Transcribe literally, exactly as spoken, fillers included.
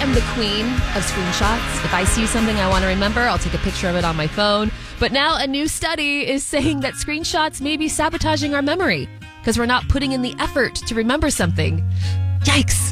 am the queen of screenshots. If I see something I want to remember, I'll take a picture of it on my phone. But now a new study is saying that screenshots may be sabotaging our memory because we're not putting in the effort to remember something. Yikes.